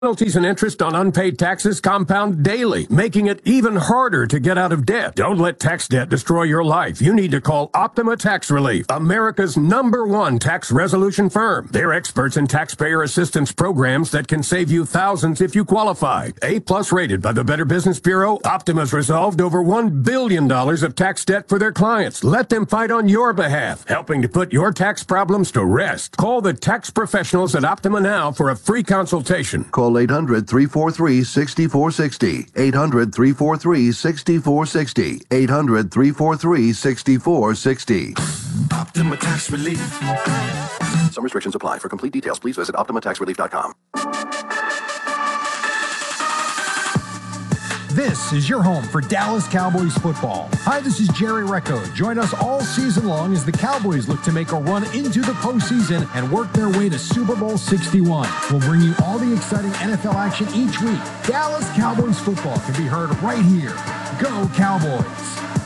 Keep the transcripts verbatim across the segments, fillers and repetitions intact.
Penalties and interest on unpaid taxes compound daily, making it even harder to get out of debt. Don't let tax debt destroy your life. You need to call Optima Tax Relief, America's number one tax resolution firm. They're experts in taxpayer assistance programs that can save you thousands if you qualify. A-plus rated by the Better Business Bureau, Optima's resolved over one billion dollars of tax debt for their clients. Let them fight on your behalf, helping to put your tax problems to rest. Call the tax professionals at Optima now for a free consultation. Call eight hundred, three four three, six four six zero. eight hundred, three four three, six four six zero. eight hundred, three four three, six four six zero. Optima Tax Relief. Some restrictions apply. For complete details, please visit optima tax relief dot com. This is your home for Dallas Cowboys football. Hi, this is Jerry Recco. Join us all season long as the Cowboys look to make a run into the postseason and work their way to Super Bowl sixty-one. We'll bring you all the exciting N F L action each week. Dallas Cowboys football can be heard right here. Go Cowboys!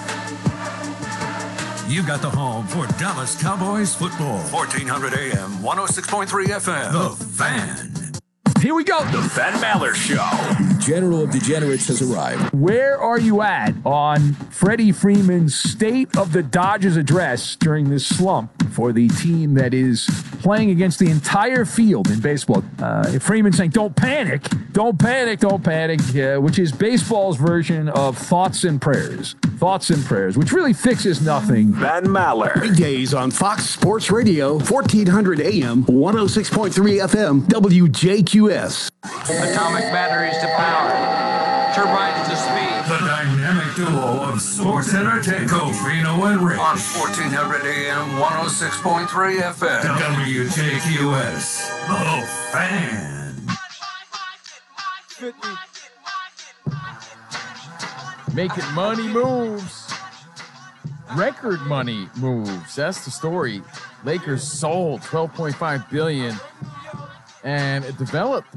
You got the home for Dallas Cowboys football. fourteen hundred A M, one oh six point three F M. The Fan. Here we go, the Ben Maller Show. General of Degenerates has arrived. Where are you at on Freddie Freeman's State of the Dodgers address during this slump for the team that is playing against the entire field in baseball? Uh, Freeman saying, don't panic, don't panic, don't panic, uh, which is baseball's version of thoughts and prayers. Thoughts and prayers, which really fixes nothing. Ben Maller. Weekdays on Fox Sports Radio, fourteen hundred A M, one oh six point three F M, W J Q S. Atomic batteries to power, turbines to speed. The dynamic duo of sports entertainment, Covino and Rich. On fourteen hundred A M, one oh six point three F M. W J Q S. The Fan. Making money moves. Record money moves. That's the story. Lakers sold twelve point five billion dollars, and it developed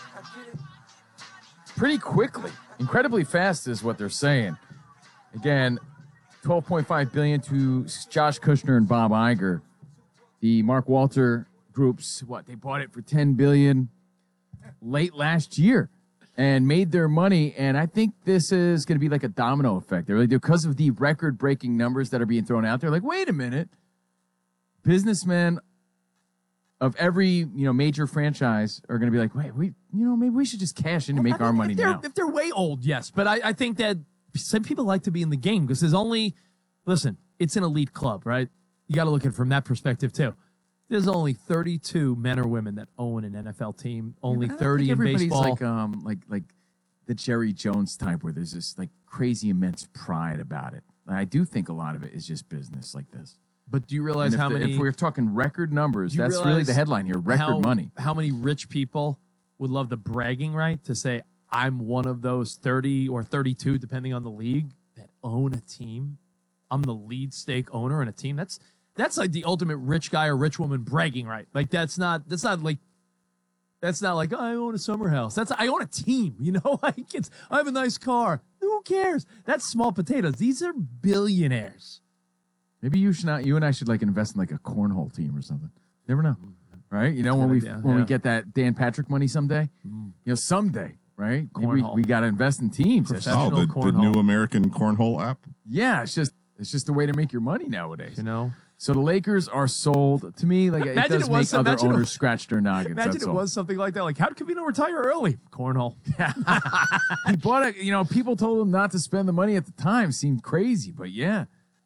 pretty quickly. Incredibly fast is what they're saying. Again, twelve point five billion dollars to Josh Kushner and Bob Iger. The Mark Walter groups, what, they bought it for ten billion dollars late last year and made their money. And I think this is going to be like a domino effect. They're like, because of the record-breaking numbers that are being thrown out there, like, wait a minute. Businessmen of every, you know, major franchise are going to be like, wait, we, you know, maybe we should just cash in and make our money if they're, now. If they're way old, yes. But I, I think that some people like to be in the game because there's only, listen, it's an elite club, right? You got to look at it from that perspective, too. There's only thirty-two men or women that own an N F L team. Only Yeah, thirty in baseball. Like, um, like, like the Jerry Jones type where there's this like crazy immense pride about it. I do think a lot of it is just business like this. But do you realize how the, many? If we're talking record numbers, that's really the headline here. Record how, money. How many rich people would love the bragging right to say, I'm one of those thirty or thirty-two, depending on the league, that own a team. I'm the lead stake owner in a team. That's that's like the ultimate rich guy or rich woman bragging right. Like that's not that's not like that's not like, oh, I own a summer house. That's I own a team. You know, like it's I have a nice car. Who cares? That's small potatoes. These are billionaires. Maybe you should not. You and I should like invest in like a cornhole team or something. Never know, right? You know, That's when we idea, when yeah. we get that Dan Patrick money someday, Mm. you know, someday, right? Maybe we Cornhole. we got to invest in teams. That's Oh, just- the, the new American Cornhole app. yeah, it's just it's just the way to make your money nowadays. You know. So the Lakers are sold to me. Like it Imagine does it was- make other imagine it- owners scratch their noggins. Imagine that's it all. was something like that. Like, how did Covino retire early? Cornhole. He bought it. You know, people told him not to spend the money at the time. Seemed crazy, but yeah.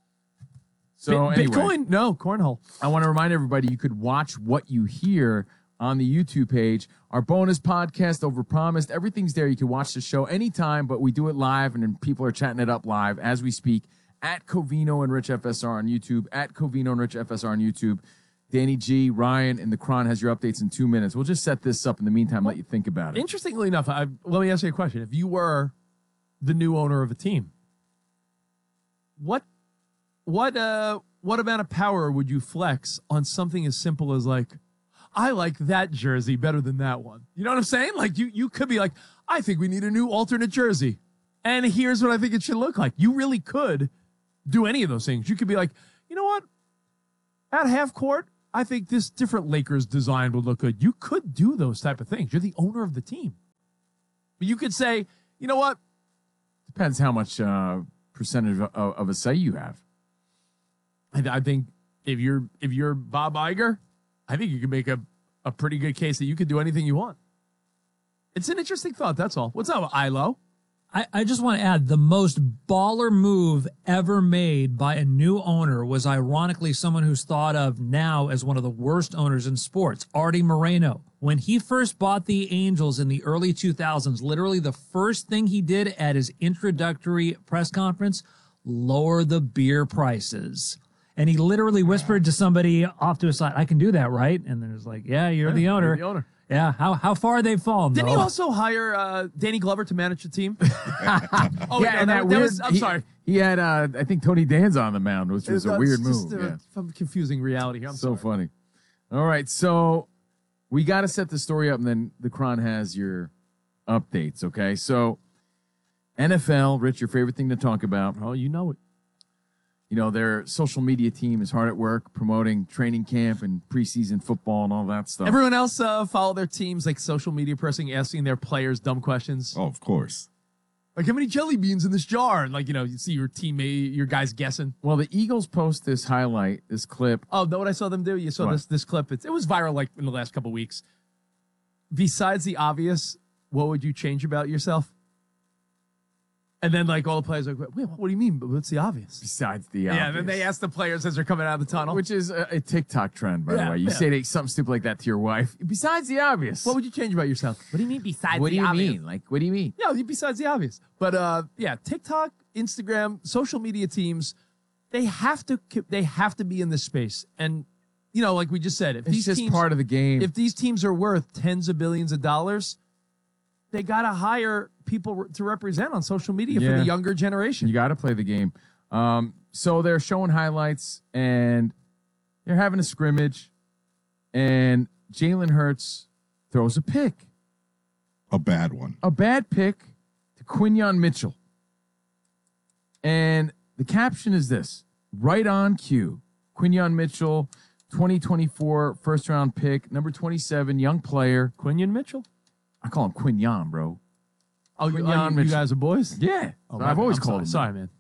So Bit- anyway, Bitcoin? No, cornhole. I want to remind everybody you could watch What You Hear on the YouTube page. Our bonus podcast, Overpromised, everything's there. You can watch the show anytime, but we do it live, and then people are chatting it up live as we speak at Covino and Rich F S R on YouTube, at Covino and Rich F S R on YouTube. Danny G, Ryan, and the Cron has your updates in two minutes. We'll just set this up in the meantime, let you think about it. Interestingly enough, I, let me ask you a question. If you were the new owner of a team, what what uh what amount of power would you flex on something as simple as like, I like that jersey better than that one? You know what I'm saying? Like you you could be like, I think we need a new alternate jersey. And here's what I think it should look like. You really could do any of those things. You could be like, you know what? At half court, I think this different Lakers design would look good. You could do those type of things. You're the owner of the team. But you could say, you know what? Depends how much uh, percentage of, of a say you have. I, I think if you're if you're Bob Iger, I think you can make a, a pretty good case that you could do anything you want. It's an interesting thought, that's all. What's up, Ilo? I, I just want to add, the most baller move ever made by a new owner was ironically someone who's thought of now as one of the worst owners in sports, Artie Moreno. When he first bought the Angels in the early two thousands, literally the first thing he did at his introductory press conference, lower the beer prices. And he literally whispered to somebody off to his side, I can do that, right? And then it was like, yeah, you're Yeah, the owner. you're the owner. Yeah, how how far they've fallen, Didn't though. he also hire uh, Danny Glover to manage the team? oh, yeah, wait, no, and that, that weird, was, I'm he, sorry. He had, uh, I think, Tony Danza on the mound, which was a That's weird just move. a Yeah. some confusing reality here. I'm so sorry. funny. All right, so we got to set the story up, and then the Cron has your updates, okay? So N F L, Rich, your favorite thing to talk about. Oh, you know it. You know, their social media team is hard at work promoting training camp and preseason football and all that stuff. Everyone else uh, follow their teams, like social media person asking their players dumb questions. Oh, of course. Like, how many jelly beans in this jar? And, like, you know, you see your teammate, your guys guessing. Well, the Eagles post this highlight, this clip. Oh, know what I saw them do? You saw What? this this clip. It's, it was viral, like, in the last couple weeks. Besides the obvious, what would you change about yourself? And then, like, all the players are like, wait, what do you mean? But what's the obvious? Besides the Yeah, obvious. and then they ask the players as they're coming out of the tunnel. Which is a, a TikTok trend, by Yeah, the way. You yeah. say they, something stupid like that to your wife. Besides the obvious. What would you change about yourself? What do you mean besides What the do you obvious? mean? Like, what do you mean? Yeah, besides the obvious. But uh, yeah, TikTok, Instagram, social media teams, they have to they have to be in this space. And you know, like we just said, if It's these just teams, part of the game. if these teams are worth tens of billions of dollars, they got to hire people to represent on social media for Yeah. the younger generation. You got to play the game. Um, so they're showing highlights, and they're having a scrimmage, and Jalen Hurts throws a pick. A bad one. A bad pick to Quinyon Mitchell. And the caption is this, right on cue. Quinyon Mitchell, twenty twenty-four first-round pick, number twenty-seven, young player. Quinyon Mitchell? I call him Quinyon, bro. Oh, you, Quinyon oh, you, you Mitchell. guys are boys? Yeah. Oh, So I've my always bad. I'm called sorry. him. Sorry, man.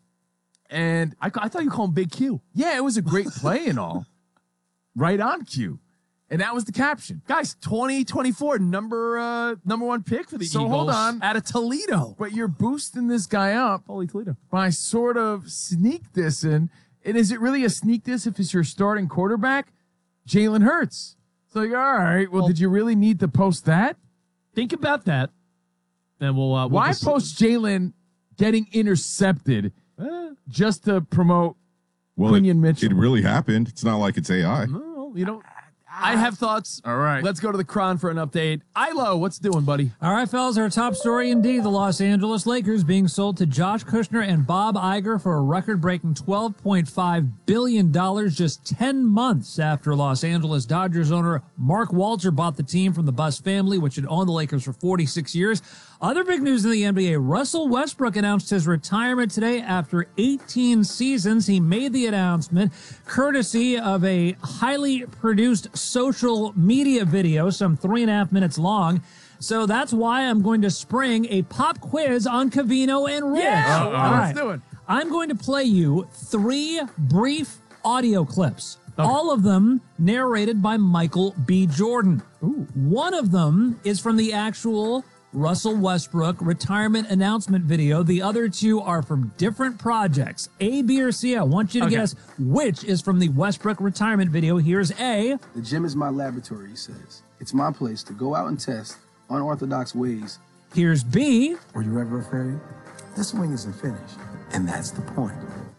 And I, I thought you called him Big Q. yeah, it was a great play and all. Right on cue. And that was the caption. Guys, twenty twenty-four number uh, number one pick for the So Eagles. hold on. Out of Toledo. But you're boosting this guy up Holy Toledo. by sort of sneak dissing. And is it really a sneak diss if it's your starting quarterback? Jalen Hurts. It's like, all right, well, Well- did you really need to post that? Think about that. Then we'll, uh, we'll Why just- post Jalen getting intercepted Eh, just to promote Well, it, Quinyon Mitchell? it really happened. It's not like it's A I. no, you know, I have thoughts. All right. Let's go to the Cron for an update. Ilo, what's doing, buddy? All right, fellas, our top story indeed, the Los Angeles Lakers being sold to Josh Kushner and Bob Iger for a record-breaking twelve point five billion dollars just ten months after Los Angeles Dodgers owner Mark Walter bought the team from the Buss family, which had owned the Lakers for forty-six years. Other big news in the N B A, Russell Westbrook announced his retirement today after eighteen seasons. He made the announcement courtesy of a highly produced social media video, some three and a half minutes long. So that's why I'm going to spring a pop quiz on Covino and Rich. Yeah, All let's right. do it. I'm going to play you three brief audio clips. All of them narrated by Michael B. Jordan. Ooh. One of them is from the actual Russell Westbrook retirement announcement video. The other two are from different projects. A, B, or C. I want you to Okay. guess which is from the Westbrook retirement video. Here's A. The gym is my laboratory, he says. It's my place to go out and test unorthodox ways. Here's B. Were you ever afraid? This swing isn't finished, and that's the point.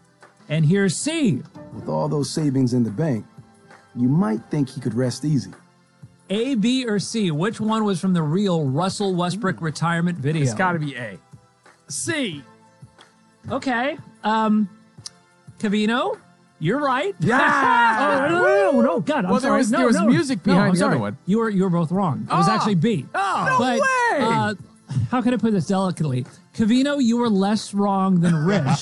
And here's C. With all those savings in the bank, you might think he could rest easy. A, B, or C. Which one was from the real Russell Westbrook retirement video? It's got to be A. C. Okay. Um, Covino, you're right. Yeah. oh, no, no, no, no, God, I'm Well, there sorry. was- no, there was no. music No, behind I'm the sorry. other one. You were you were both wrong. It was Oh. actually B. Oh, no but, way. Uh, how can I put this delicately? Covino, you were less wrong than Rich.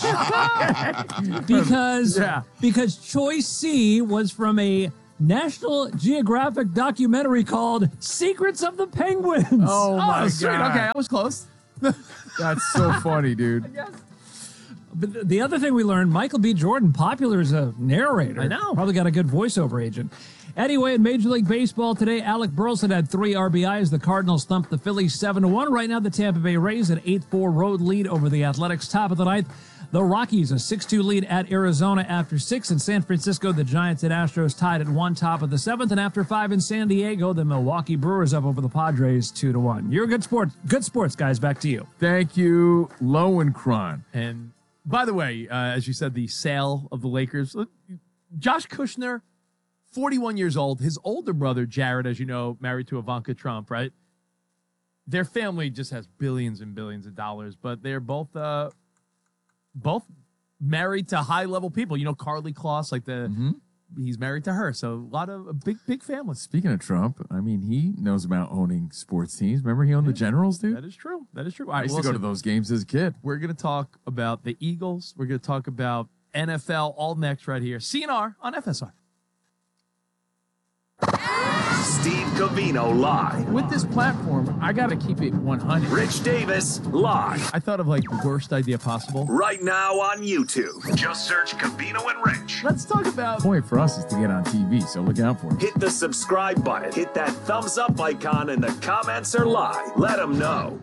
because Yeah. because choice C was from a National Geographic documentary called Secrets of the Penguins. Oh, my Oh, sweet. God. Okay, I was close. That's so funny, dude. But the other thing we learned, Michael B. Jordan, popular as a narrator. I know. Probably got a good voiceover agent. Anyway, in Major League Baseball today, Alec Burleson had three R B Is. The Cardinals thumped the Phillies seven to one. Right now, the Tampa Bay Rays an eight four road lead over the Athletics. Top of the ninth, the Rockies a six two lead at Arizona after six. In San Francisco, the Giants and Astros tied at one top of the seventh. And after five in San Diego, the Milwaukee Brewers up over the Padres two to one. You're good sports, good sports, guys. Back to you. Thank you, Lowenkron. And by the way, uh, as you said, the sale of the Lakers, look, Josh Kushner, forty-one years old. His older brother, Jared, as you know, married to Ivanka Trump, right? Their family just has billions and billions of dollars, but they're both uh, both married to high-level people. You know, Carly Kloss, like the Mm-hmm. he's married to her. So a lot of a big, big family. Speaking of Trump, I mean, he knows about owning sports teams. Remember he owned the Generals, dude? That is true. That is true. I used to go to those games as a kid. We're going to talk about the Eagles. We're going to talk about N F L all next right here. C N R on F S R. Steve Covino live. With this platform, I got to keep it one hundred. Rich Davis live. I thought of like the worst idea possible. Right now on YouTube. Just search Covino and Rich. Let's talk about. The point for us is to get on T V, so look out for it. Hit the subscribe button. Hit that thumbs up icon, and the comments are live. Let them know.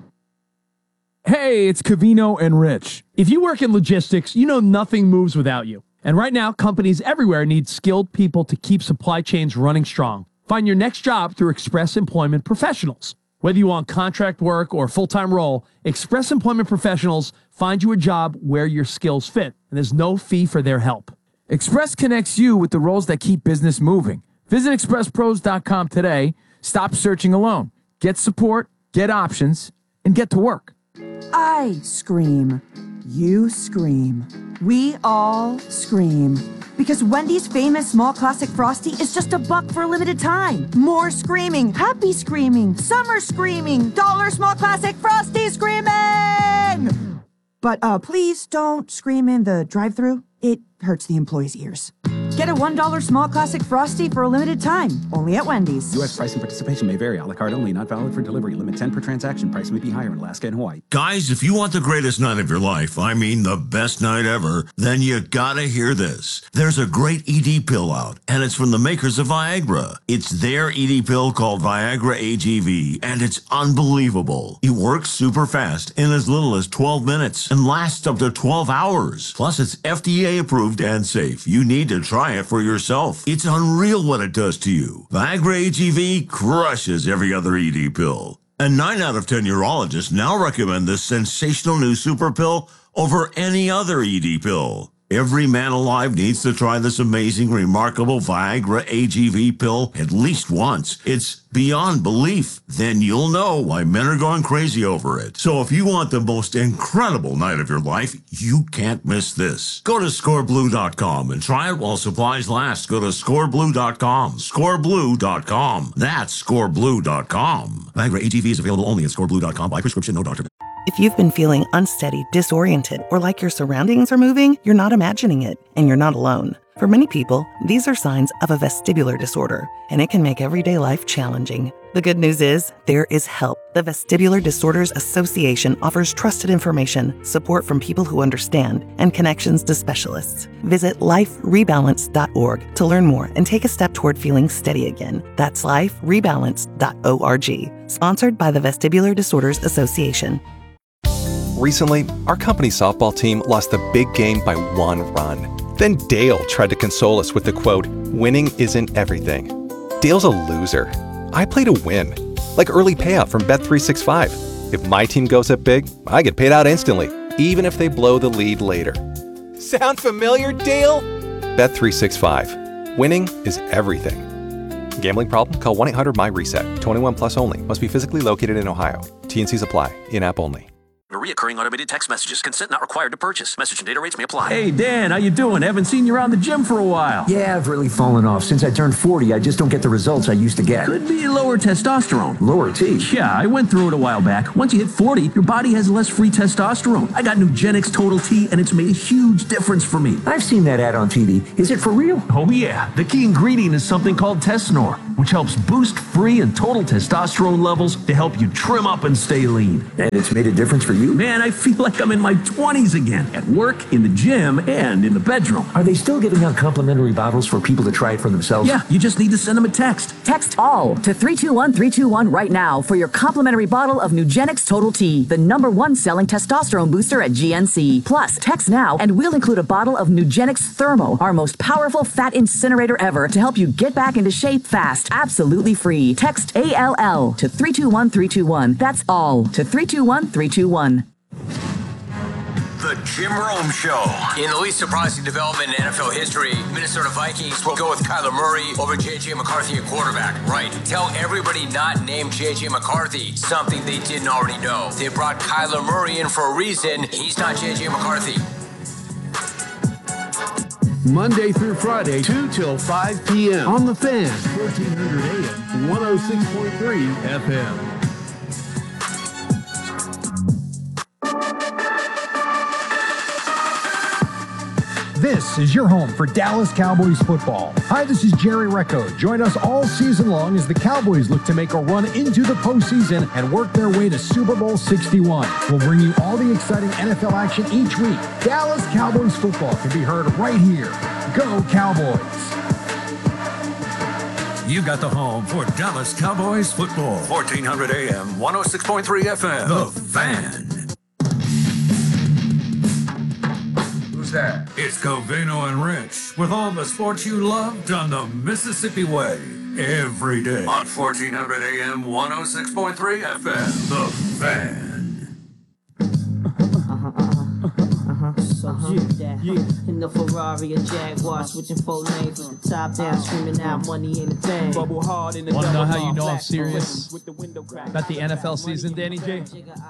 Hey, it's Covino and Rich. If you work in logistics, you know nothing moves without you. And right now, companies everywhere need skilled people to keep supply chains running strong. Find your next job through Express Employment Professionals. Whether you want contract work or full-time role, Express Employment Professionals find you a job where your skills fit, and there's no fee for their help. Express connects you with the roles that keep business moving. Visit express pros dot com today. Stop searching alone. Get support, get options, and get to work. I scream. You scream. We all scream. Because Wendy's famous small classic Frosty is just a buck for a limited time. More screaming, happy screaming, summer screaming, dollar small classic Frosty screaming! But uh, please don't scream in the drive-thru. It hurts the employees' ears. Get a one dollar small classic Frosty for a limited time, only at Wendy's. U S price and participation may vary. A la carte only, not valid for delivery. Limit ten per transaction. Price may be higher in Alaska and Hawaii. Guys, if you want the greatest night of your life, I mean the best night ever, then you gotta hear this. There's a great E D pill out, and it's from the makers of Viagra. It's their E D pill called Viagra A G V, and it's unbelievable. It works super fast in as little as twelve minutes and lasts up to twelve hours. Plus, it's F D A approved and safe. You need to try it for yourself. It's unreal what it does to you. Viagra A G V crushes every other E D pill. And nine out of ten urologists now recommend this sensational new super pill over any other E D pill. Every man alive needs to try this amazing, remarkable Viagra A G V pill at least once. It's beyond belief. Then you'll know why men are going crazy over it. So if you want the most incredible night of your life, you can't miss this. Go to score blue dot com and try it while supplies last. Go to score blue dot com. score blue dot com. That's score blue dot com. Viagra A G V is available only at score blue dot com by prescription, no doctor. If you've been feeling unsteady, disoriented, or like your surroundings are moving, you're not imagining it, and you're not alone. For many people, these are signs of a vestibular disorder, and it can make everyday life challenging. The good news is, there is help. The Vestibular Disorders Association offers trusted information, support from people who understand, and connections to specialists. Visit life rebalance dot org to learn more and take a step toward feeling steady again. That's life rebalance dot org. Sponsored by the Vestibular Disorders Association. Recently, our company softball team lost the big game by one run. Then Dale tried to console us with the quote, "Winning isn't everything." Dale's a loser. I play to win. Like early payout from Bet three sixty-five. If my team goes up big, I get paid out instantly, even if they blow the lead later. Sound familiar, Dale? Bet three sixty-five. Winning is everything. Gambling problem? Call one eight hundred M Y reset. twenty-one plus only. Must be physically located in Ohio. T and Cs apply. In-app only. Recurring automated text messages. Consent not required to purchase. Message and data rates may apply. Hey, Dan, how you doing? Haven't seen you around the gym for a while. Yeah, I've really fallen off. Since I turned forty, I just don't get the results I used to get. Could be lower testosterone. Lower T? Yeah, I went through it a while back. Once you hit forty, your body has less free testosterone. I got Nugenix Total T, and it's made a huge difference for me. I've seen that ad on T V. Is it for real? Oh, yeah. The key ingredient is something called Tesnor. which helps boost free and total testosterone levels to help you trim up and stay lean. And it's made a difference for you? Man, I feel like I'm in my twenties again, at work, in the gym, and in the bedroom. Are they still giving out complimentary bottles for people to try it for themselves? Yeah, you just need to send them a text. Text ALL to three two one three two one right now for your complimentary bottle of Nugenix Total T, the number one selling testosterone booster at G N C. Plus, text now and we'll include a bottle of Nugenix Thermo, our most powerful fat incinerator ever, to help you get back into shape fast, absolutely free. Text A L L to three two one three two one. That's all to three two one three two one. The Jim Rome Show. In the least surprising development in N F L history, Minnesota Vikings will go with Kyler Murray over J J McCarthy at quarterback. Right. Tell everybody not named J J McCarthy something they didn't already know. They brought Kyler Murray in for a reason. He's not J J McCarthy. Monday through Friday, two till five p.m. on The Fan, fourteen hundred A M, one oh six point three F M. This is your home for Dallas Cowboys football. Hi, this is Jerry Recco. Join us all season long as the Cowboys look to make a run into the postseason and work their way to Super Bowl sixty-one. We'll bring you all the exciting N F L action each week. Dallas Cowboys football can be heard right here. Go Cowboys! You got the home for Dallas Cowboys football. fourteen hundred A M, one oh six point three F M. The Fan. That. It's Covino and Rich with all the sports you loved on the Mississippi Way every day on fourteen hundred A M, one oh six point three F M. The Fan. So yeah, yeah. In the Ferrari or Jaguar, switching four lanes with the top down, screaming out money ain't a thing. Bubble hard in the Want to know how you know I'm serious about the N F L season, Danny J?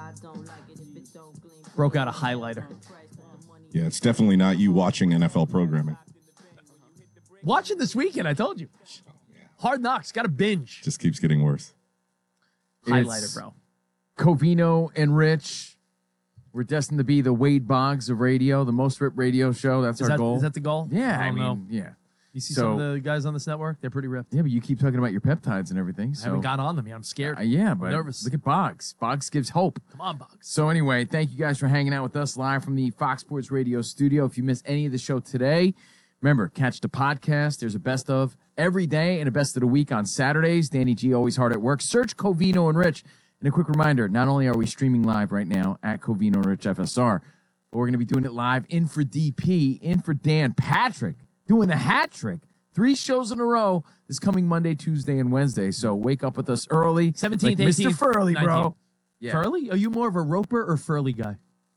Broke out a highlighter. Yeah, it's definitely not you watching N F L programming. Watching this weekend, I told you. Hard Knocks, got to binge. Just keeps getting worse. Highlighter, bro. Covino and Rich. We're destined to be the Wade Boggs of radio, the most ripped radio show. That's Is our that, goal. Is that the goal? Yeah, I, I don't mean, know. yeah. You see So- some of the guys on this network? They're pretty ripped. Yeah, but you keep talking about your peptides and everything. I So. haven't gone on them yet. I'm scared. Uh, yeah, I'm but nervous. look at Boggs. Boggs gives hope. Come on, Boggs. So anyway, thank you guys for hanging out with us live from the Fox Sports Radio studio. If you missed any of the show today, remember, catch the podcast. There's a best of every day and a best of the week on Saturdays. Danny G always hard at work. Search Covino and Rich. And a quick reminder, not only are we streaming live right now at Covino and Rich F S R, but we're going to be doing it live in for D P, in for Dan Patrick, doing the hat trick. Three shows in a row this coming Monday, Tuesday, and Wednesday. So wake up with us early. seventeenth, like Mister eighteenth, Furley, bro. nineteenth. Yeah. Furley? Are you more of a Roper or Furley guy?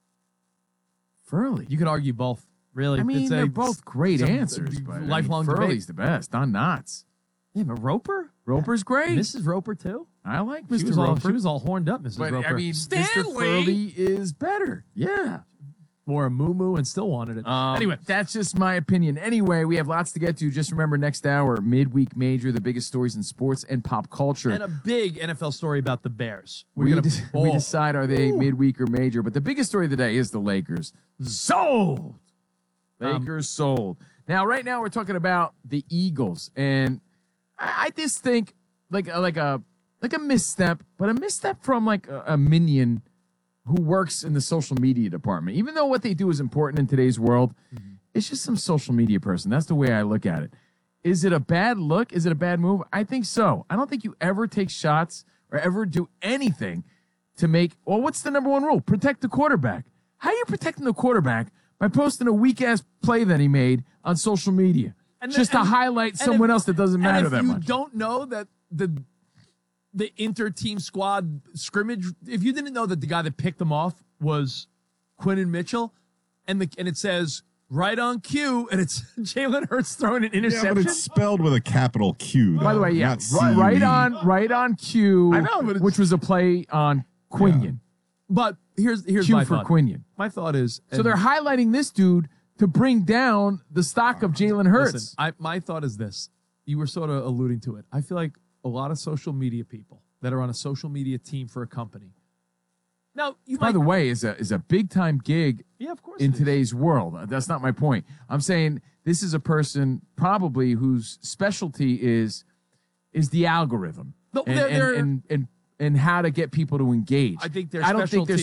Furley. You could argue both. Really, I mean, It's a- they're both great it's a- answers. But lifelong I mean, Furley's debate. the best. Don Knotts. Yeah, but Roper? Roper's great. Missus Roper too. I like She Mister was all Roper. she was all horned up, Missus but Roper. I mean, Mister Furley is better. Yeah. Wore a moo and still wanted it. Um, anyway, that's just my opinion. Anyway, we have lots to get to. Just remember, next hour, midweek major, the biggest stories in sports and pop culture. and a big N F L story about the Bears. We're we, gonna de- we ball. decide are they Ooh. midweek or major, but the biggest story of the day is the Lakers. Sold. Lakers sold. Now, right now, we're talking about the Eagles, and I, I just think like a, like a like a misstep, but a misstep from like a, a minion who works in the social media department. Even though what they do is important in today's world, mm-hmm. it's just some social media person. That's the way I look at it. Is it a bad look? Is it a bad move? I think so. I don't think you ever take shots or ever do anything to make, well, what's the number one rule? Protect the quarterback. How are you protecting the quarterback by posting a weak-ass play that he made on social media? And just then- to highlight and someone if- else that doesn't and matter if that you much. don't know that the the inter-team squad scrimmage, if you didn't know that the guy that picked them off was Quinnen Mitchell, and the and it says right on cue, and it's Jalen Hurts throwing an Yeah, interception. but it's spelled with a capital Q. By the way, yeah, not right, right C U E. on, right on cue. I know, but it's- which was a play on Quinion. But here's here's Cue my for thought. Quinion. My thought is, So and- they're highlighting this dude to bring down the stock of Jalen Hurts. Listen, I, my thought is this. You were sort of alluding to it. I feel like a lot of social media people that are on a social media team for a company. Now, you By might, the way, is a is a big time gig yeah, of course. in it is. today's world. Uh, That's not my point. I'm saying this is a person probably whose specialty is is the algorithm No, and, they're- and, they're- and, and, and how to get people to engage. I think their I don't think specialty their